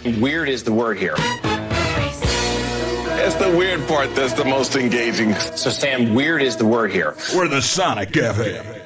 Weird is the word here. It's the weird part that's the most engaging. So, Sam, weird is the word here. We're the Sonic Cafe.